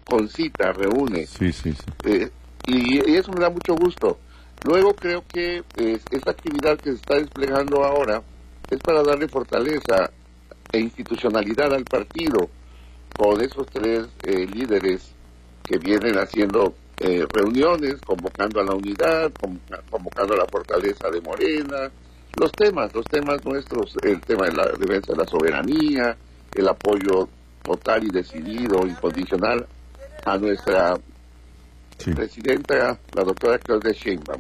concita, reúne. Sí, sí, sí. Y eso me da mucho gusto. Luego creo que esta actividad que se está desplegando ahora es para darle fortaleza e institucionalidad al partido, con esos tres líderes que vienen haciendo reuniones, convocando a la unidad, convocando a la fortaleza de Morena, los temas nuestros, el tema de la defensa de la soberanía, el apoyo total y decidido, incondicional a nuestra presidenta, la doctora Claudia Sheinbaum.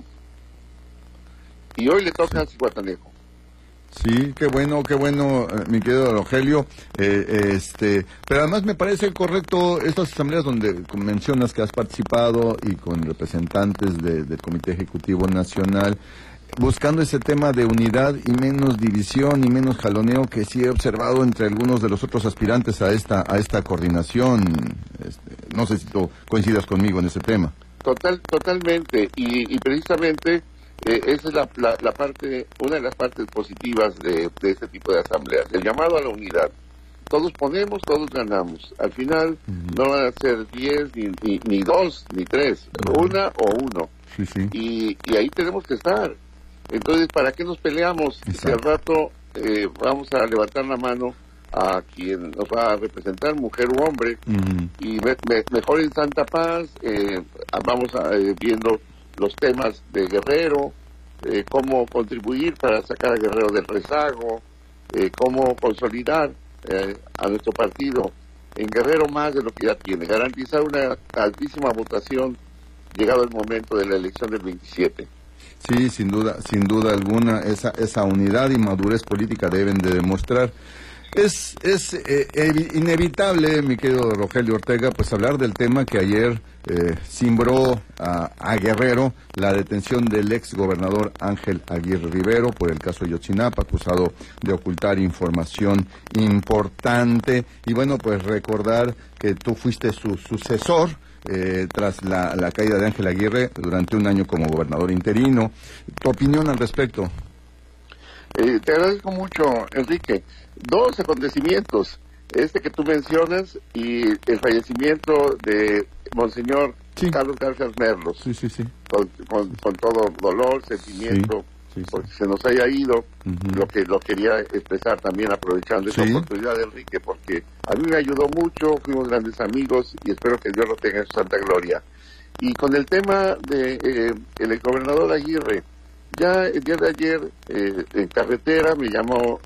Y hoy le toca a Zihuatanejo. Sí, qué bueno, mi querido Rogelio. Pero además me parece correcto estas asambleas donde mencionas que has participado y con representantes del Comité Ejecutivo Nacional, buscando ese tema de unidad y menos división y menos jaloneo que sí he observado entre algunos de los otros aspirantes a esta coordinación. No sé si tú coincidas conmigo en ese tema. Totalmente, y precisamente esa es la parte, una de las partes positivas de este tipo de asambleas, el llamado a la unidad. Todos ponemos, todos ganamos. Al final no van a ser 10, ni 2, ni 3, una o uno. Sí, sí. Y ahí tenemos que estar. Entonces, ¿para qué nos peleamos? Si al rato vamos a levantar la mano a quien nos va a representar, mujer u hombre, y mejor en santa paz, vamos viendo los temas de Guerrero, cómo contribuir para sacar a Guerrero del rezago, cómo consolidar a nuestro partido en Guerrero más de lo que ya tiene, garantizar una altísima votación llegado el momento de la elección del 27. Sí, sin duda alguna, esa unidad y madurez política deben de demostrar. Es inevitable, mi querido Rogelio Ortega, pues hablar del tema que ayer cimbró a Guerrero, la detención del ex gobernador Ángel Aguirre Rivero por el caso Ayotzinapa, acusado de ocultar información importante. Y bueno, pues recordar que tú fuiste su sucesor tras la caída de Ángel Aguirre durante un año como gobernador interino. ¿Tu opinión al respecto? Te agradezco mucho, Enrique. Dos acontecimientos, este que tú mencionas y el fallecimiento de Monseñor Carlos García Merlos. Sí. Con todo dolor, sentimiento, porque se nos haya ido, lo quería expresar también aprovechando esta oportunidad, Enrique, porque a mí me ayudó mucho, fuimos grandes amigos y espero que Dios lo tenga en su santa gloria. Y con el tema de el exgobernador Aguirre, ya el día de ayer en carretera me llamó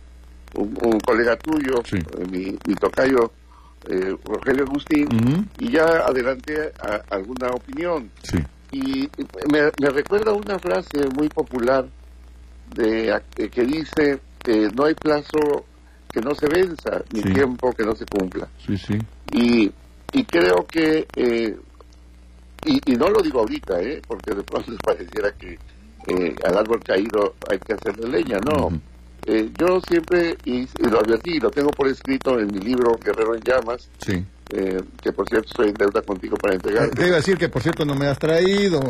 un colega tuyo, mi tocayo Rogelio Agustín, y ya adelanté alguna opinión. Y me recuerda una frase muy popular que dice no hay plazo que no se venza, ni tiempo que no se cumpla. Y creo que y no lo digo ahorita, porque de pronto pareciera que al árbol caído hay que hacerle leña, no. Yo siempre, y lo advertí, lo tengo por escrito en mi libro Guerrero en Llamas, que por cierto estoy en deuda contigo para entregar. Te iba a decir que por cierto no me has traído.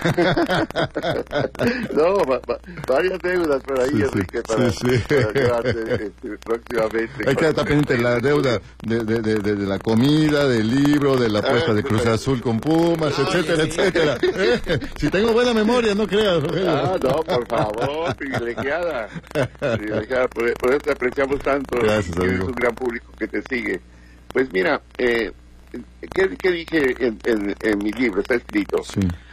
No, varias deudas por ahí, Enrique, para llevarte próximamente. Hay que estar pendiente de la deuda de la comida, del libro, de la apuesta de Cruz Azul con Pumas, etcétera. Si tengo buena memoria, no creas. No, por favor, privilegiada. Por eso te apreciamos tanto. Gracias, amigo. Tienes un gran público que te sigue. Pues mira, ¿qué dije en mi libro? Está escrito.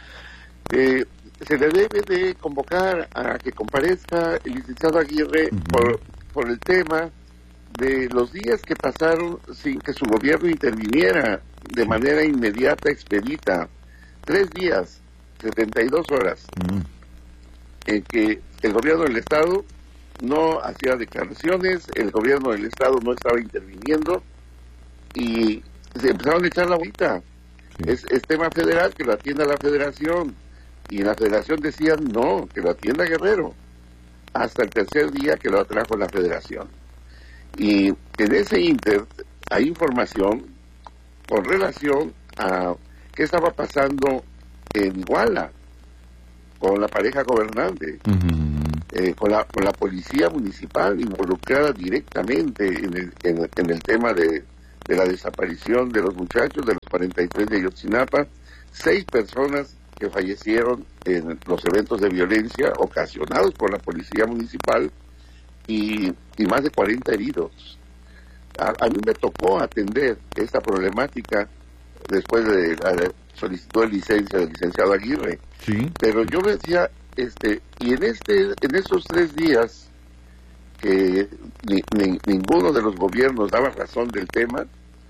Se le debe de convocar a que comparezca el licenciado Aguirre por el tema de los días que pasaron sin que su gobierno interviniera de manera inmediata, expedita. 3 días, 72 horas, en que el gobierno del Estado no hacía declaraciones, el gobierno del Estado no estaba interviniendo, y se empezaron a echar la bolita. Es tema federal, que lo atienda la federación, y en la federación decían no, que lo atienda Guerrero, hasta el tercer día que lo atrajo la federación. Y en ese inter hay información con relación a qué estaba pasando en Iguala con la pareja gobernante, con la policía municipal involucrada directamente en el tema de de la desaparición de los muchachos, de los 43 de Ayotzinapa, 6 personas que fallecieron en los eventos de violencia ocasionados por la policía municipal y más de 40 heridos. A mí me tocó atender esta problemática después de la solicitud de licencia del licenciado Aguirre. Sí. Pero yo me decía, y en estos 3 días que ninguno de los gobiernos daba razón del tema,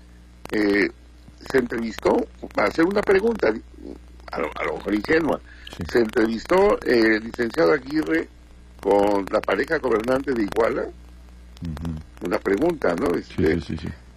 se entrevistó para hacer una pregunta, a lo mejor ingenua. Sí. Se entrevistó el licenciado Aguirre con la pareja gobernante de Iguala. Uh-huh. Una pregunta, ¿no? Sí.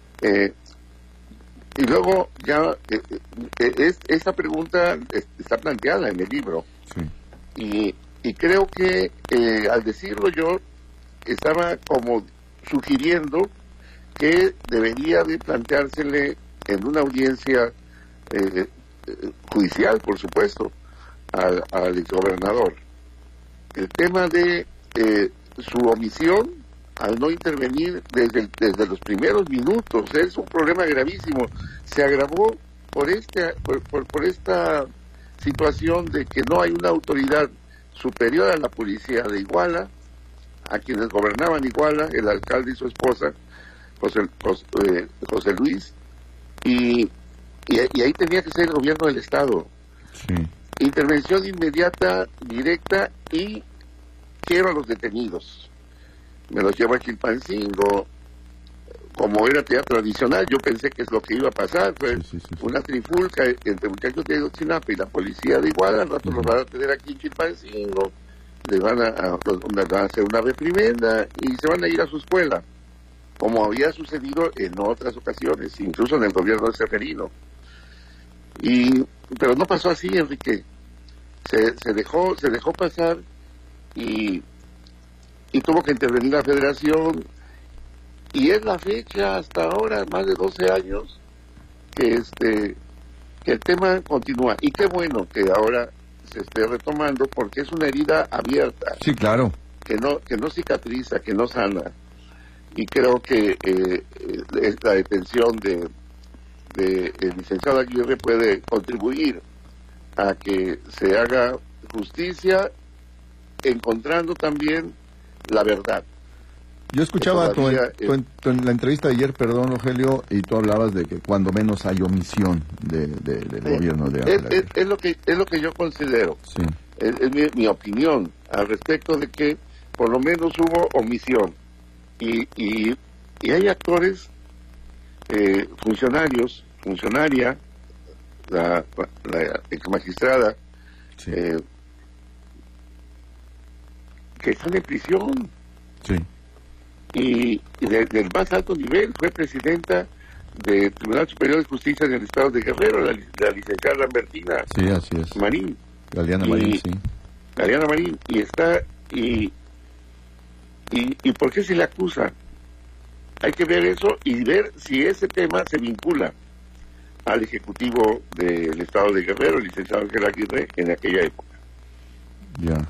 Y luego ya esa pregunta está planteada en el libro. Sí. Y creo que al decirlo yo estaba como sugiriendo que debería de planteársele en una audiencia judicial, por supuesto, al exgobernador el tema de su omisión al no intervenir desde los primeros minutos. Es un problema gravísimo. Se agravó por esta situación de que no hay una autoridad superior a la policía de Iguala, a quienes gobernaban Iguala, el alcalde y su esposa, José Luis, y ahí tenía que ser el gobierno del Estado. Sí. Intervención inmediata, directa, y quiero a los detenidos. Me los llevo a Chilpancingo. Como era teatro tradicional, yo pensé que es lo que iba a pasar. Fue una trifulca entre muchachos de Ayotzinapa y la policía de Iguala. Al rato los van a tener aquí en Chilpancingo, les van a hacer una reprimenda y se van a ir a su escuela, como había sucedido en otras ocasiones, incluso en el gobierno de Seferino. Pero no pasó así, Enrique. Se dejó pasar y tuvo que intervenir la Federación, y es la fecha hasta ahora, más de 12 años, que el tema continúa. Y qué bueno que ahora se esté retomando, porque es una herida abierta. Sí, claro. Que no cicatriza, que no sana. Y creo que la detención de el licenciado Aguirre puede contribuir a que se haga justicia, encontrando también la verdad. Yo escuchaba la entrevista de ayer, perdón, Rogelio, y tú hablabas de que cuando menos hay omisión del gobierno de Aguirre. Es lo que yo considero. Sí. Es mi opinión al respecto de que por lo menos hubo omisión. Y hay actores, funcionaria, la ex magistrada, sí, que están en prisión. Sí. Y del más alto nivel, fue presidenta del Tribunal Superior de Justicia en el Estado de Guerrero, la licenciada Lambertina. Sí, así es. Marín. Galeana Marín, sí. Galeana Marín, y está, y ¿por qué se le acusa? Hay que ver eso y ver si ese tema se vincula al Ejecutivo del Estado de Guerrero, el licenciado Ángel Aguirre, en aquella época. Ya.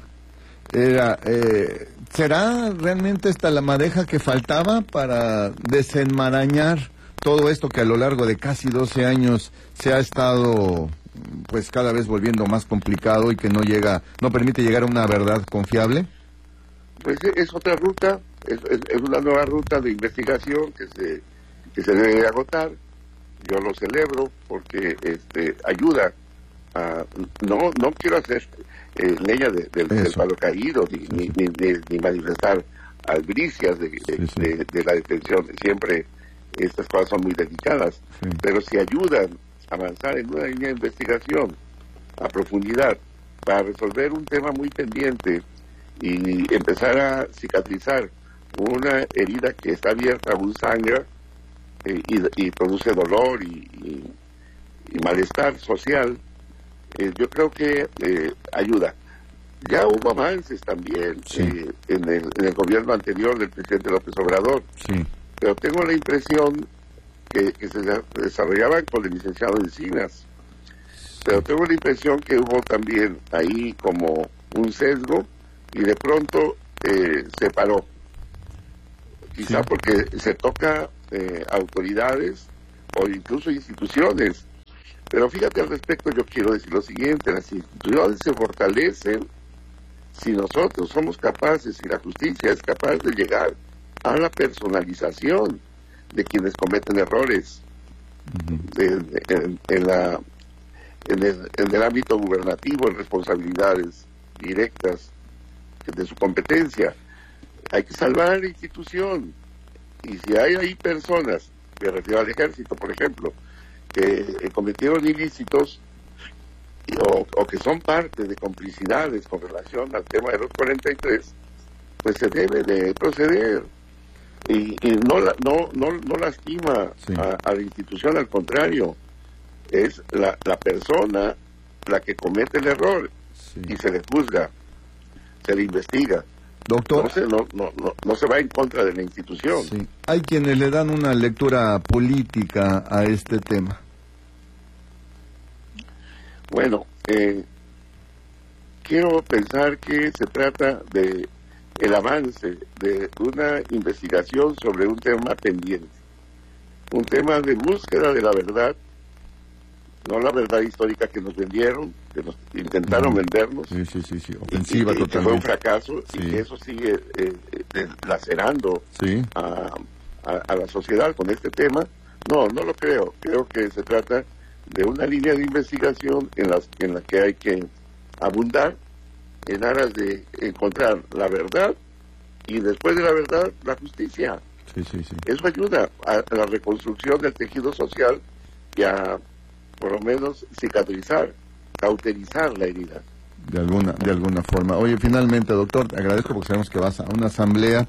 ¿Será realmente esta la madeja que faltaba para desenmarañar todo esto que a lo largo de casi 12 años se ha estado pues cada vez volviendo más complicado y que no permite llegar a una verdad confiable? Pues es otra ruta, es una nueva ruta de investigación que se debe agotar. Yo lo celebro porque ayuda a... No quiero hacer leña del palo caído, ni manifestar albricias de la detención. Siempre estas cosas son muy delicadas, sí, pero si ayudan a avanzar en una línea de investigación a profundidad para resolver un tema muy pendiente y empezar a cicatrizar una herida que está abierta, aún sangra, y produce dolor y malestar social, yo creo que ayuda. Ya hubo avances también, sí, en el gobierno anterior del presidente López Obrador, sí, pero tengo la impresión que se desarrollaban con el licenciado Encinas, pero tengo la impresión que hubo también ahí como un sesgo y de pronto se paró, quizá sí, porque se toca autoridades o incluso instituciones. Pero fíjate al respecto, yo quiero decir lo siguiente: las instituciones se fortalecen si nosotros somos capaces, si la justicia es capaz de llegar a la personalización de quienes cometen errores en el ámbito gubernativo, en responsabilidades directas de su competencia. Hay que salvar la institución, y si hay ahí personas, me refiero al ejército, por ejemplo, que cometieron ilícitos o que son parte de complicidades con relación al tema de los 43, pues se debe de proceder y no lastima a la institución, al contrario, es la persona la que comete el error y se le juzga, se le investiga. Doctor, entonces no se va en contra de la institución. Sí. Hay quienes le dan una lectura política a este tema. Bueno, quiero pensar que se trata de el avance de una investigación sobre un tema pendiente, un tema de búsqueda de la verdad, no la verdad histórica que nos vendieron, que nos intentaron vendernos, sí, ofensiva y totalmente, que fue un fracaso, y que eso sigue lacerando a la sociedad con este tema. No lo creo. Creo que se trata de una línea de investigación en la que hay que abundar en aras de encontrar la verdad, y después de la verdad, la justicia. Eso ayuda a la reconstrucción del tejido social y a, por lo menos, cicatrizar, cauterizar la herida. De alguna forma. Oye, finalmente, doctor, te agradezco porque sabemos que vas a una asamblea.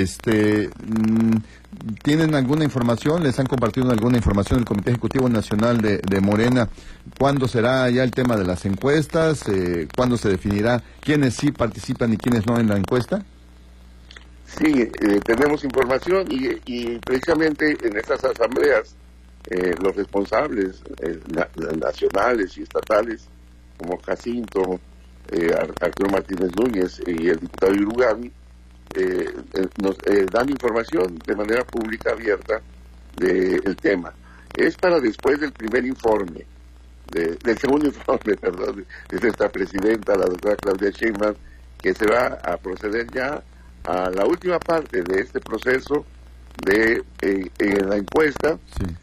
¿Tienen alguna información? ¿Les han compartido alguna información el Comité Ejecutivo Nacional de Morena? ¿Cuándo será ya el tema de las encuestas? ¿Cuándo se definirá quiénes sí participan y quiénes no en la encuesta? Sí, tenemos información y precisamente en estas asambleas los responsables nacionales y estatales, como Jacinto, Arturo Martínez Núñez y el diputado Irugami, nos dan información de manera pública, abierta, del tema. Es para después del primer informe, del segundo informe, perdón, de nuestra presidenta, la doctora Claudia Sheinbaum, que se va a proceder ya a la última parte de este proceso de la encuesta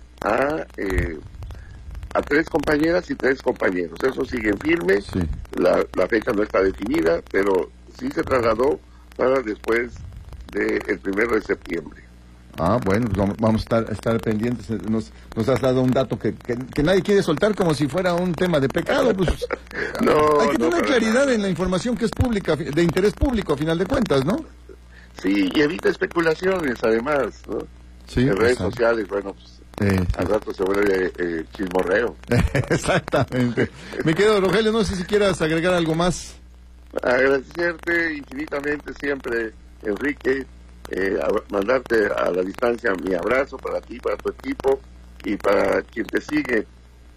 a 3 compañeras y 3 compañeros. Eso sigue firme, la fecha no está definida, pero sí se trasladó para después del 1 de septiembre. Bueno, pues vamos a estar pendientes. Nos has dado un dato que nadie quiere soltar como si fuera un tema de pecado. Pues, hay que tener claridad en la información que es pública, de interés público, a final de cuentas, ¿no? Sí, y evita especulaciones, además, ¿no? En redes sociales, bueno, pues al rato se vuelve chismorreo. Exactamente. Mi querido Rogelio, no sé si quieras agregar algo más. Agradecerte infinitamente siempre, Enrique, mandarte a la distancia mi abrazo para ti, para tu equipo y para quien te sigue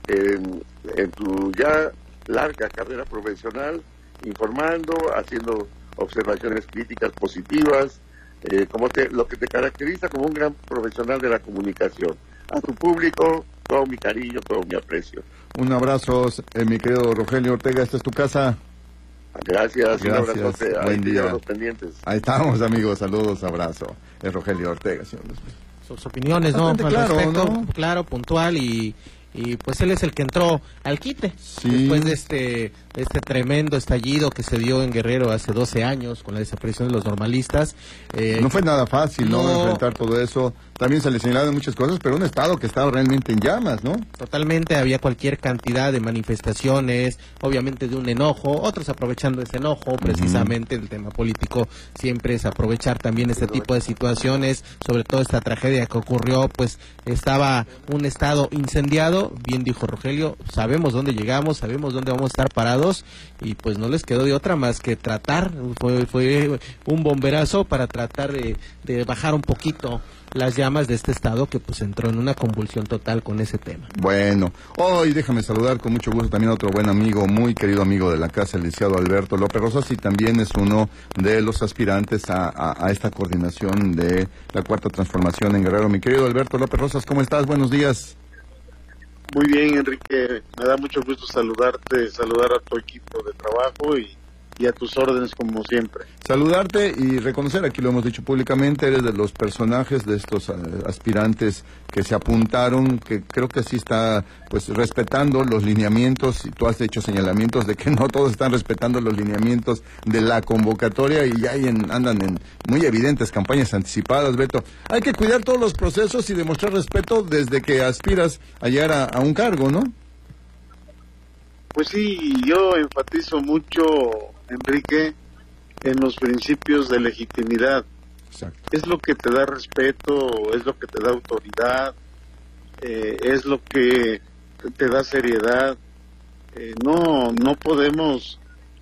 en tu ya larga carrera profesional, informando, haciendo observaciones críticas positivas, lo que te caracteriza como un gran profesional de la comunicación. A tu público, todo mi cariño, todo mi aprecio. Un abrazo, mi querido Rogelio Ortega, esta es tu casa. Gracias. Un abrazo. Buen día. Los pendientes. Ahí estamos, amigos, saludos, abrazo. Es Rogelio Ortega, señor. Sus opiniones, ¿no? Claro, respecto, ¿no? Claro, puntual y pues él es el que entró al quite después de este tremendo estallido que se dio en Guerrero hace 12 años con la desaparición de los normalistas. No fue nada fácil, ¿no? Enfrentar todo eso. También se le señalaron muchas cosas, pero un estado que estaba realmente en llamas, ¿no? Totalmente, había cualquier cantidad de manifestaciones, obviamente de un enojo, otros aprovechando ese enojo, precisamente el tema político siempre es aprovechar también este tipo de situaciones, sobre todo esta tragedia que ocurrió, pues estaba un estado incendiado, bien dijo Rogelio, sabemos dónde llegamos, sabemos dónde vamos a estar parados y pues no les quedó de otra más que tratar, fue un bomberazo para tratar de bajar un poquito las llamas de este estado que pues entró en una convulsión total con ese tema. Bueno, hoy déjame saludar con mucho gusto también a otro buen amigo, muy querido amigo de la casa, el licenciado Alberto López Rosas, y también es uno de los aspirantes a esta coordinación de la Cuarta Transformación en Guerrero. Mi querido Alberto López Rosas, ¿cómo estás? Buenos días. Muy bien, Enrique, me da mucho gusto saludarte, saludar a tu equipo de trabajo y a tus órdenes como siempre. Saludarte y reconocer, aquí lo hemos dicho públicamente, eres de los personajes de estos aspirantes que se apuntaron, que creo que sí está pues respetando los lineamientos, y tú has hecho señalamientos de que no todos están respetando los lineamientos de la convocatoria y ya andan en muy evidentes campañas anticipadas, Beto. Hay que cuidar todos los procesos y demostrar respeto desde que aspiras a llegar a un cargo, ¿no? Pues sí, yo enfatizo mucho, Enrique, en los principios de legitimidad. Exacto. Es lo que te da respeto, es lo que te da autoridad, es lo que te da seriedad. No podemos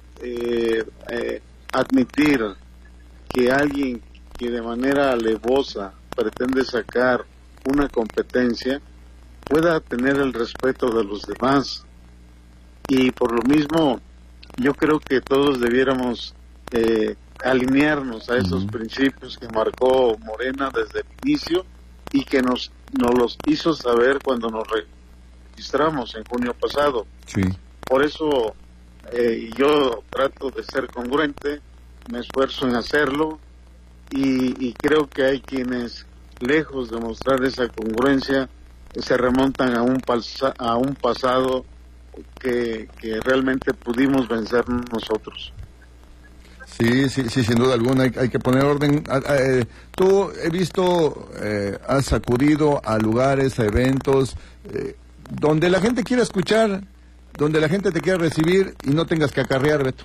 admitir que alguien que de manera alevosa pretende sacar una competencia pueda tener el respeto de los demás. Y por lo mismo, yo creo que todos debiéramos alinearnos a esos principios que marcó Morena desde el inicio y que nos los hizo saber cuando nos registramos en junio pasado. Sí. Por eso yo trato de ser congruente, me esfuerzo en hacerlo y creo que hay quienes, lejos de mostrar esa congruencia, se remontan a un pasado que realmente pudimos vencer nosotros. Sí, sin duda alguna, hay que poner orden. Tú, he visto, has acudido a lugares, a eventos, donde la gente quiera escuchar, donde la gente te quiera recibir y no tengas que acarrear, Beto.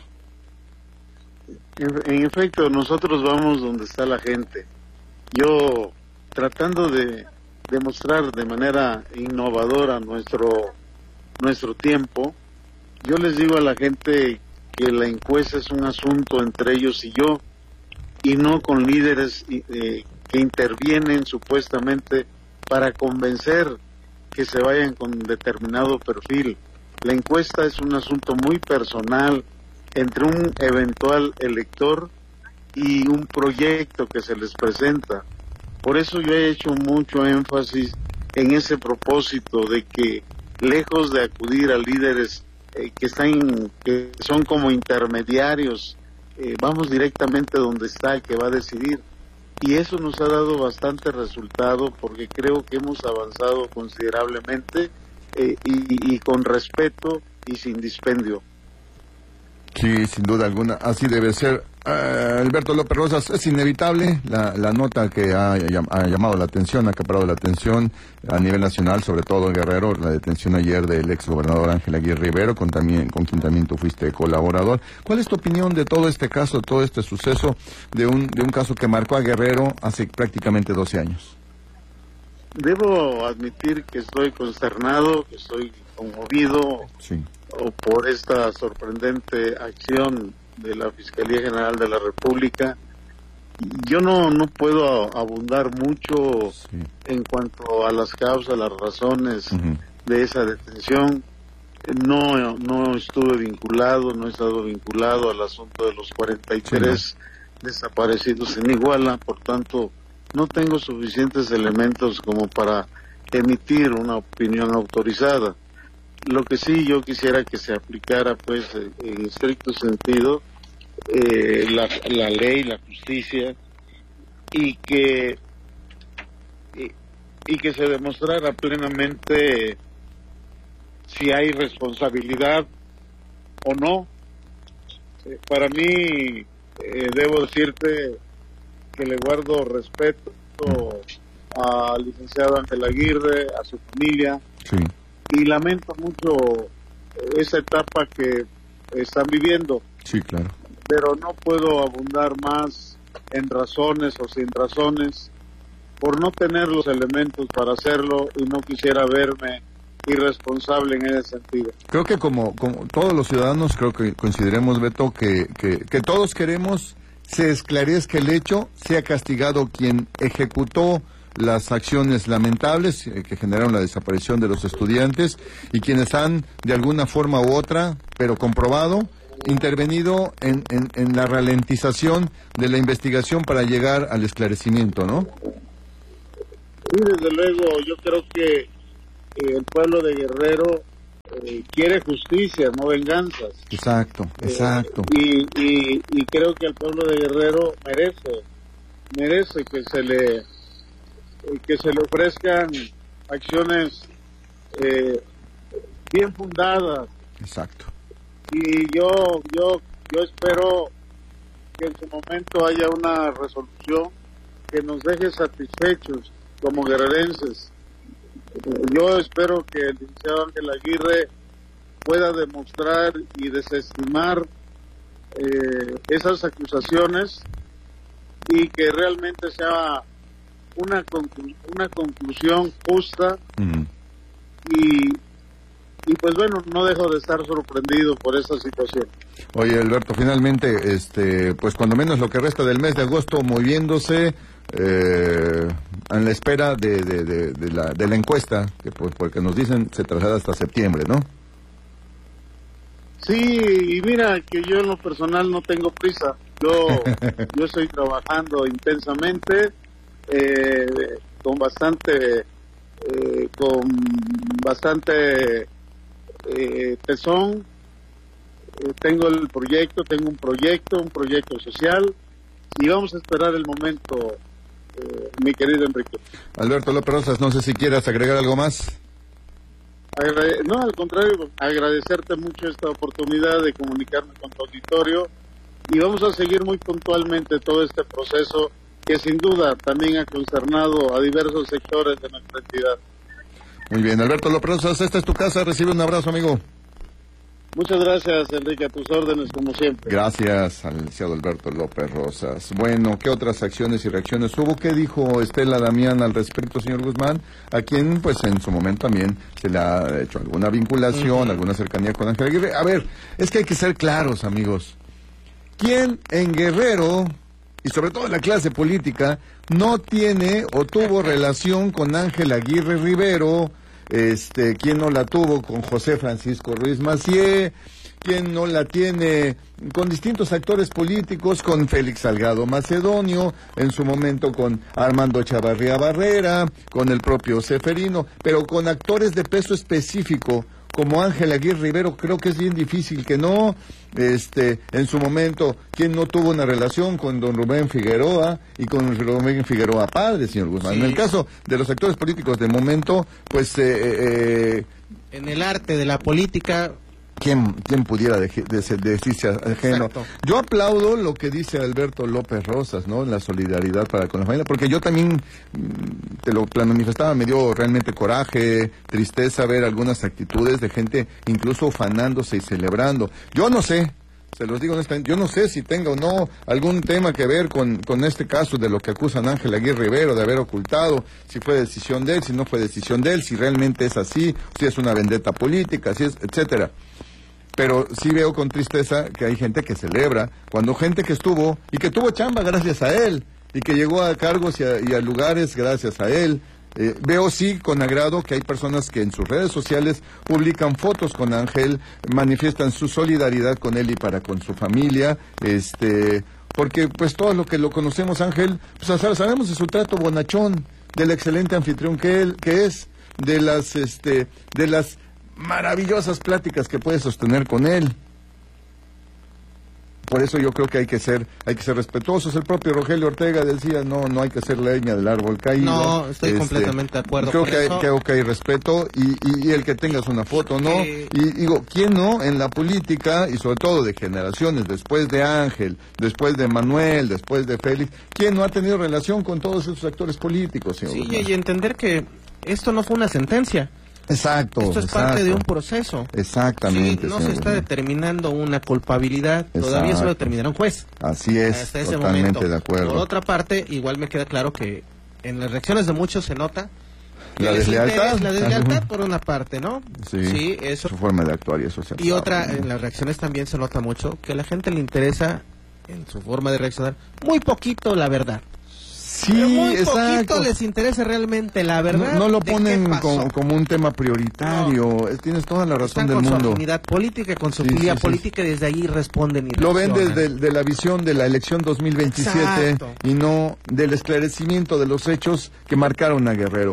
En efecto, nosotros vamos donde está la gente. Yo, tratando de demostrar de manera innovadora nuestro tiempo, yo les digo a la gente que la encuesta es un asunto entre ellos y yo, y no con líderes que intervienen supuestamente para convencer que se vayan con determinado perfil. La encuesta es un asunto muy personal entre un eventual elector y un proyecto que se les presenta. Por eso yo he hecho mucho énfasis en ese propósito de que, lejos de acudir a líderes que son como intermediarios, vamos directamente donde está el que va a decidir. Y eso nos ha dado bastante resultado porque creo que hemos avanzado considerablemente y con respeto y sin dispendio. Sí, sin duda alguna, así debe ser. Alberto López Rosas, es inevitable la nota que ha llamado la atención, ha acaparado la atención a nivel nacional, sobre todo en Guerrero, la detención ayer del ex gobernador Ángel Aguirre Rivero, con quien también tú fuiste colaborador. ¿Cuál es tu opinión de todo este caso, todo este suceso, de un caso que marcó a Guerrero hace prácticamente 12 años? Debo admitir que estoy consternado, que estoy conmovido por esta sorprendente acción de la Fiscalía General de la República. Yo no puedo abundar mucho en cuanto a las causas, las razones de esa detención. No estuve vinculado, no he estado vinculado al asunto de los 43 desaparecidos en Iguala, por tanto no tengo suficientes elementos como para emitir una opinión autorizada. Lo que sí yo quisiera que se aplicara, pues, en estricto sentido, la ley, la justicia, y que se demostrara plenamente si hay responsabilidad o no. Para mí, debo decirte que le guardo respeto al licenciado Ángel Aguirre, a su familia, y lamento mucho esa etapa que están viviendo. Sí, claro. Pero no puedo abundar más en razones o sin razones, por no tener los elementos para hacerlo, y no quisiera verme irresponsable en ese sentido. Creo que como todos los ciudadanos, creo que coincidiremos, Beto, que todos queremos se esclarezca el hecho, sea castigado quien ejecutó las acciones lamentables que generaron la desaparición de los estudiantes y quienes han, de alguna forma u otra, pero comprobado, intervenido en la ralentización de la investigación para llegar al esclarecimiento, ¿no? Sí, desde luego, yo creo que el pueblo de Guerrero quiere justicia, no venganzas. Exacto. Y creo que el pueblo de Guerrero merece que se le ofrezcan acciones bien fundadas. Exacto. Y yo espero que en su momento haya una resolución que nos deje satisfechos como guerrerenses. Yo espero que el licenciado Ángel Aguirre pueda demostrar y desestimar esas acusaciones y que realmente sea una conclusión justa. Y pues bueno, no dejo de estar sorprendido por esa situación. Oye, Alberto, finalmente, pues cuando menos lo que resta del mes de agosto moviéndose en la espera de la encuesta, que pues porque nos dicen se traslada hasta septiembre, ¿no? Sí, y mira que yo en lo personal no tengo prisa. Yo estoy trabajando intensamente, con bastante tesón. Tengo un proyecto social, y vamos a esperar el momento, mi querido Enrique. Alberto López Rosas, no sé si quieras agregar algo más. No, al contrario, agradecerte mucho esta oportunidad de comunicarme con tu auditorio, y vamos a seguir muy puntualmente todo este proceso que sin duda también ha concernado a diversos sectores de nuestra entidad. Muy bien, Alberto López Rosas, esta es tu casa, recibe un abrazo, amigo. Muchas gracias, Enrique, a tus órdenes, como siempre. Gracias al licenciado Alberto López Rosas. Bueno, ¿qué otras acciones y reacciones hubo? ¿Qué dijo Estela Damián al respecto, señor Guzmán? A quien, pues, en su momento también se le ha hecho alguna vinculación, alguna cercanía con Ángel Aguirre. A ver, es que hay que ser claros, amigos. ¿Quién en Guerrero, y sobre todo en la clase política, no tiene o tuvo relación con Ángel Aguirre Rivero? ¿Quién no la tuvo con José Francisco Ruiz Massieu? ¿Quién no la tiene con distintos actores políticos, con Félix Salgado Macedonio, en su momento con Armando Chavarría Barrera, con el propio Seferino, pero con actores de peso específico como Ángel Aguirre Rivero? Creo que es bien difícil que no. En su momento, ¿quién no tuvo una relación con don Rubén Figueroa y con Rubén Figueroa padre, señor Guzmán? Sí. En el caso de los actores políticos de momento, pues en el arte de la política, ¿quién pudiera decirse ajeno? Exacto. Yo aplaudo lo que dice Alberto López Rosas, ¿no? La solidaridad para con la familia, porque yo también te lo manifestaba, me dio realmente coraje, tristeza ver algunas actitudes de gente incluso ufanándose y celebrando. Yo no sé, se los digo honestamente, yo no sé si tenga o no algún tema que ver con este caso de lo que acusan a Ángel Aguirre Rivero de haber ocultado, si fue decisión de él, si no fue decisión de él, si realmente es así, si es una vendetta política, si es, etcétera. Pero sí veo con tristeza que hay gente que celebra, cuando gente que estuvo, y que tuvo chamba gracias a él, y que llegó a cargos y a lugares gracias a él. Veo sí con agrado que hay personas que en sus redes sociales publican fotos con Ángel, manifiestan su solidaridad con él y para con su familia, porque pues todo lo que lo conocemos Ángel, pues sabemos de su trato bonachón, del excelente anfitrión que es, de las maravillosas pláticas que puede sostener con él. Por eso yo creo que hay que ser respetuosos. El propio Rogelio Ortega decía, no hay que ser leña del árbol caído. No, estoy completamente de acuerdo. Creo que hay respeto y el que tengas una foto, ¿no? Y digo, ¿quién no en la política, y sobre todo de generaciones, después de Ángel, después de Manuel, después de Félix, quién no ha tenido relación con todos esos actores políticos, señor? Sí, y entender que esto no fue una sentencia. Exacto. Esto es parte de un proceso. Exactamente. Sí, no se está determinando una culpabilidad, todavía se lo determinará un juez. Así es, hasta ese totalmente momento. de acuerdo. Por otra parte, igual me queda claro que en las reacciones de muchos se nota la deslealtad. La deslealtad por una parte, ¿no? Sí, eso. Su forma de actuar y eso se Y otra, en las reacciones también se nota mucho que a la gente le interesa, en su forma de reaccionar, muy poquito la verdad. Sí, pero muy exacto. poquito les interesa realmente la verdad. No lo ponen como un tema prioritario. No. Tienes toda la razón del mundo. Con su afinidad política, con su filia política, y desde ahí responden y lo ven desde la visión de la elección 2027. Exacto. Y no del esclarecimiento de los hechos que marcaron a Guerrero.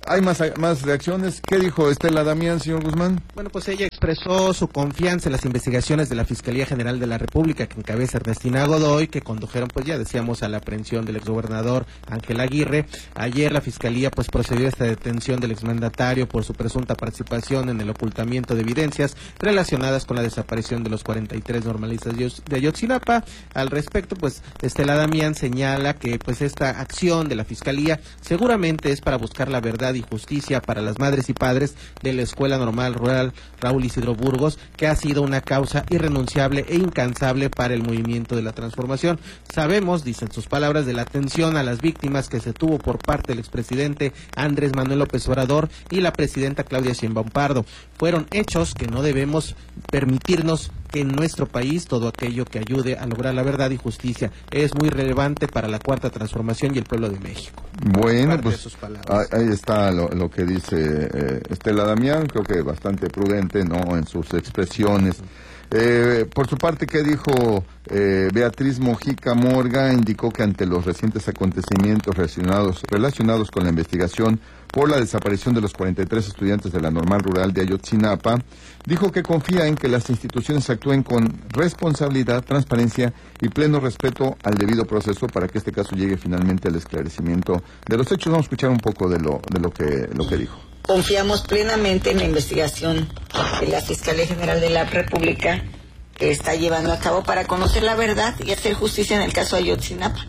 hay más reacciones. ¿Qué dijo Estela Damián, señor Guzmán? Bueno, pues ella expresó su confianza en las investigaciones de la Fiscalía General de la República, que encabeza Ernestina Godoy, que condujeron, pues ya decíamos, a la aprehensión del exgobernador Ángel Aguirre. Ayer la Fiscalía pues procedió a esta detención del exmandatario por su presunta participación en el ocultamiento de evidencias relacionadas con la desaparición de los 43 normalistas de Ayotzinapa. Al respecto, pues Estela Damián señala que pues esta acción de la Fiscalía seguramente es para buscar la verdad y justicia para las madres y padres de la Escuela Normal Rural Raúl Isidro Burgos, que ha sido una causa irrenunciable e incansable para el movimiento de la transformación. Sabemos, dicen sus palabras, de la atención a las víctimas que se tuvo por parte del expresidente Andrés Manuel López Obrador y la presidenta Claudia Sheinbaum Pardo. Fueron hechos que no debemos permitirnos que en nuestro país todo aquello que ayude a lograr la verdad y justicia es muy relevante para la Cuarta Transformación y el pueblo de México. Bueno, pues ahí está lo que dice Estela Damián, creo que bastante prudente, ¿no?, en sus expresiones. Por su parte, ¿qué dijo Beatriz Mojica Morga? Indicó que ante los recientes acontecimientos relacionados con la investigación por la desaparición de los 43 estudiantes de la Normal Rural de Ayotzinapa, dijo que confía en que las instituciones actúen con responsabilidad, transparencia y pleno respeto al debido proceso para que este caso llegue finalmente al esclarecimiento de los hechos. Vamos a escuchar un poco de lo que dijo. Confiamos plenamente en la investigación de la Fiscalía General de la República que está llevando a cabo para conocer la verdad y hacer justicia en el caso de Ayotzinapa.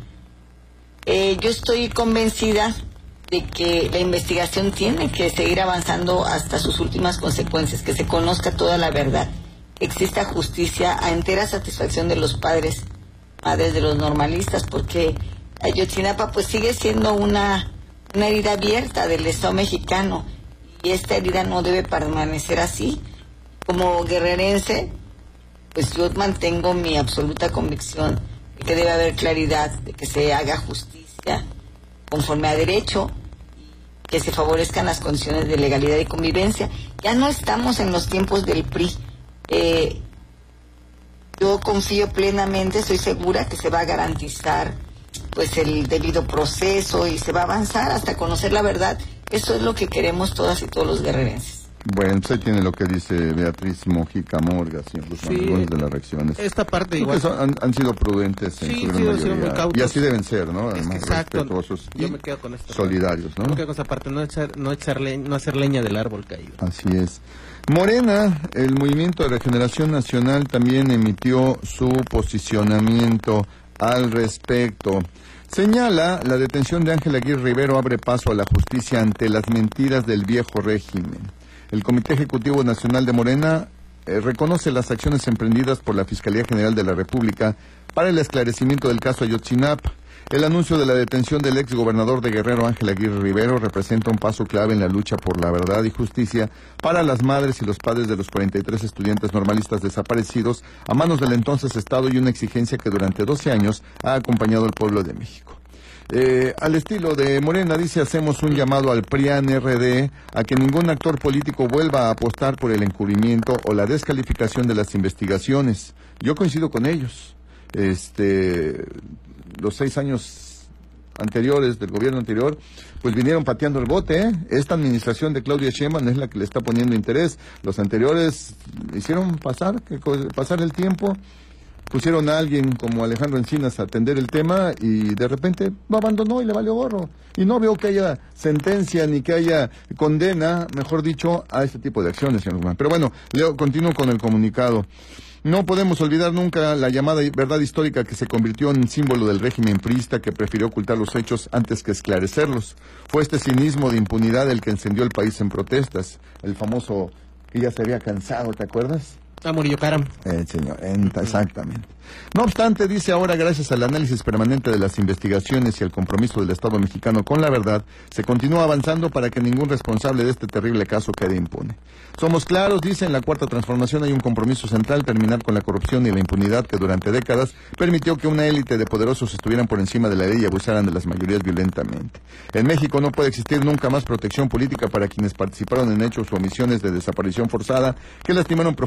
Yo estoy convencida de que la investigación tiene que seguir avanzando hasta sus últimas consecuencias, que se conozca toda la verdad, que exista justicia a entera satisfacción de los padres, madres de los normalistas, porque Ayotzinapa pues sigue siendo una herida abierta del Estado mexicano y esta herida no debe permanecer así. Como guerrerense, pues yo mantengo mi absoluta convicción de que debe haber claridad, de que se haga justicia conforme a derecho, que se favorezcan las condiciones de legalidad y convivencia. Ya no estamos en los tiempos del PRI. Yo confío plenamente, estoy segura que se va a garantizar pues el debido proceso y se va a avanzar hasta conocer la verdad. Eso es lo que queremos todas y todos los guerrerenses. Bueno, usted tiene lo que dice Beatriz Mojica Morga, señor Guzmán, algunas de las reacciones. Esta parte igual han sido prudentes en su gran mayoría, y así deben ser, ¿no? Además, respetuosos y yo me quedo con esta solidarios, ¿no? Yo me quedo con esa parte, no hacer leña del árbol caído. Así es. Morena, el Movimiento de Regeneración Nacional, también emitió su posicionamiento al respecto. Señala, la detención de Ángel Aguirre Rivero abre paso a la justicia ante las mentiras del viejo régimen. El Comité Ejecutivo Nacional de Morena reconoce las acciones emprendidas por la Fiscalía General de la República para el esclarecimiento del caso Ayotzinapa. El anuncio de la detención del exgobernador de Guerrero, Ángel Aguirre Rivero, representa un paso clave en la lucha por la verdad y justicia para las madres y los padres de los 43 estudiantes normalistas desaparecidos a manos del entonces Estado y una exigencia que durante 12 años ha acompañado al pueblo de México. Al estilo de Morena, dice, hacemos un llamado al PRIAN-RD a que ningún actor político vuelva a apostar por el encubrimiento o la descalificación de las investigaciones. Yo coincido con ellos. Los 6 años anteriores, del gobierno anterior, pues vinieron pateando el bote, ¿eh? Esta administración de Claudia Sheinbaum es la que le está poniendo interés. Los anteriores hicieron pasar el tiempo, pusieron a alguien como Alejandro Encinas a atender el tema y de repente lo abandonó y le valió gorro. Y no veo que haya sentencia ni que haya condena, mejor dicho, a este tipo de acciones, señor Guzmán. Pero bueno, continúo con el comunicado. No podemos olvidar nunca la llamada verdad histórica que se convirtió en símbolo del régimen priista que prefirió ocultar los hechos antes que esclarecerlos. Fue este cinismo de impunidad el que encendió el país en protestas. El famoso que ya se había cansado, ¿te acuerdas? Murillo Karam. Señor, exactamente. No obstante, dice ahora, gracias al análisis permanente de las investigaciones y al compromiso del Estado mexicano con la verdad, se continúa avanzando para que ningún responsable de este terrible caso quede impune. Somos claros, dice, en la Cuarta Transformación hay un compromiso central: terminar con la corrupción y la impunidad que durante décadas permitió que una élite de poderosos estuvieran por encima de la ley y abusaran de las mayorías violentamente. En México no puede existir nunca más protección política para quienes participaron en hechos o omisiones de desaparición forzada que lastimaron profundamente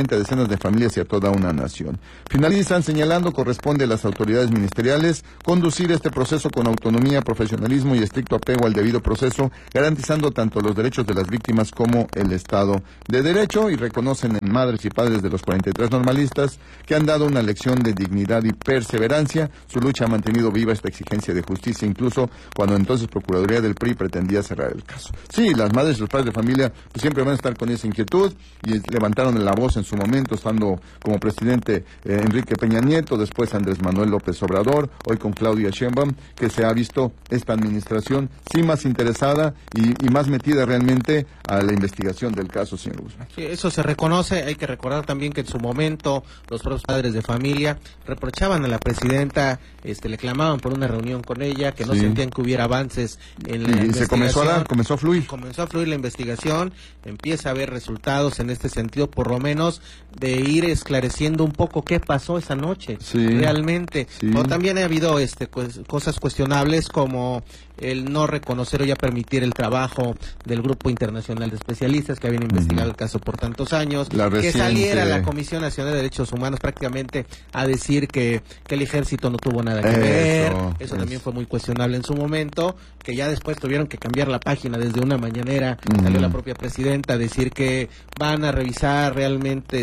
a decenas de familias y a toda una nación. Finalizan señalando: corresponde a las autoridades ministeriales conducir este proceso con autonomía, profesionalismo y estricto apego al debido proceso, garantizando tanto los derechos de las víctimas como el Estado de Derecho. Y reconocen en madres y padres de los 43 normalistas que han dado una lección de dignidad y perseverancia. Su lucha ha mantenido viva esta exigencia de justicia, incluso cuando entonces Procuraduría del PRI pretendía cerrar el caso. Sí, las madres y los padres de familia pues siempre van a estar con esa inquietud, y levantaron la voz en su momento, estando como presidente Enrique Peña Nieto, después Andrés Manuel López Obrador, hoy con Claudia Sheinbaum, que se ha visto esta administración sí más interesada y más metida realmente a la investigación del caso, señor Guzmán. Sí, eso se reconoce. Hay que recordar también que en su momento los propios padres de familia reprochaban a la presidenta, le clamaban por una reunión con ella, que no sentían que hubiera avances en la investigación. Y se comenzó a fluir. Comenzó a fluir la investigación, empieza a haber resultados en este sentido, por lo menos de ir esclareciendo un poco qué pasó esa noche, realmente. O también ha habido cosas cuestionables como el no reconocer o ya permitir el trabajo del Grupo Internacional de Especialistas que habían investigado el caso por tantos años, que saliera la Comisión Nacional de Derechos Humanos prácticamente a decir que el ejército no tuvo nada que ver. Eso también fue muy cuestionable en su momento, que ya después tuvieron que cambiar la página desde una mañanera, salió la propia presidenta a decir que van a revisar realmente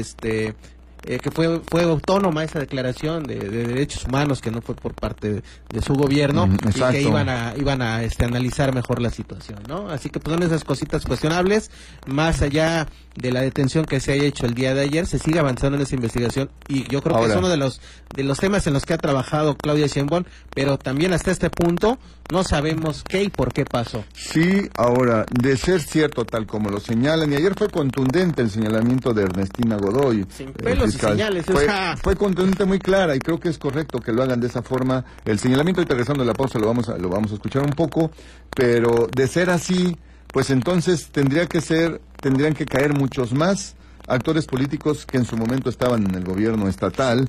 que fue autónoma esa declaración de derechos humanos, que no fue por parte de su gobierno, y que iban a analizar mejor la situación, ¿no? Así que pues son esas cositas cuestionables. Más allá de la detención que se haya hecho el día de ayer, se sigue avanzando en esa investigación, y yo creo que es uno de los temas en los que ha trabajado Claudia Sheinbaum, pero también hasta este punto no sabemos qué y por qué pasó. Sí, ahora, de ser cierto tal como lo señalan, y ayer fue contundente el señalamiento de Ernestina Godoy, sin pelos y señales, fue contundente, muy clara, y creo que es correcto que lo hagan de esa forma. El señalamiento, y regresando a la pausa lo vamos a escuchar un poco, pero de ser así, pues entonces tendrían que caer muchos más actores políticos que en su momento estaban en el gobierno estatal,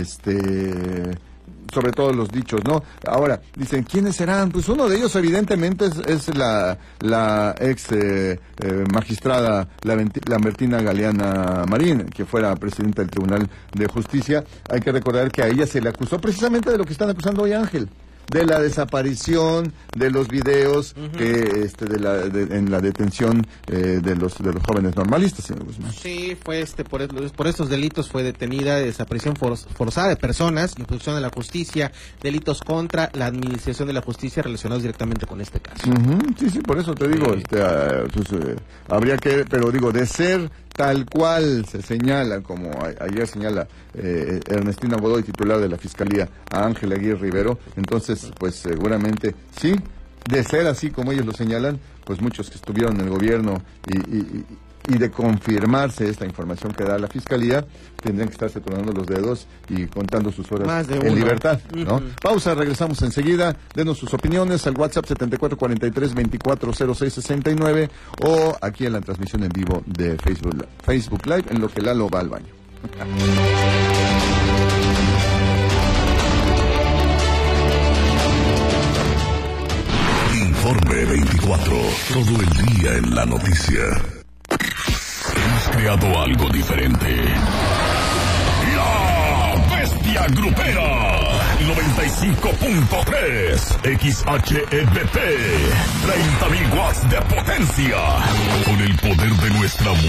sobre todo los dichos, ¿no? Ahora, dicen, ¿quiénes serán? Pues uno de ellos evidentemente es la ex magistrada Lambertina Galeana Marín, que fuera presidenta del Tribunal de Justicia. Hay que recordar que a ella se le acusó precisamente de lo que están acusando hoy a Ángel, de la desaparición de los videos que en la detención de los jóvenes normalistas, señor Guzmán. Sí, fue por estos delitos fue detenida, desaparición forzada de personas, obstrucción de la justicia, delitos contra la administración de la justicia relacionados directamente con este caso. Sí, por eso te digo, habría que, pero digo, de ser tal cual se señala, como ayer señala Ernestina Godoy, titular de la Fiscalía, a Ángel Aguirre Rivero, entonces pues seguramente sí, de ser así como ellos lo señalan, pues muchos que estuvieron en el gobierno y de confirmarse esta información que da la Fiscalía, tendrían que estarse tronando los dedos y contando sus horas en libertad, ¿no? Pausa, regresamos enseguida. Denos sus opiniones al WhatsApp 7443-240669 o aquí en la transmisión en vivo de Facebook Live, en lo que Lalo va al baño. Informe 24, todo el día en la noticia. Hemos creado algo diferente. La Bestia Grupera 95.3 XHEBP, 30.000 watts de potencia, con el poder de nuestra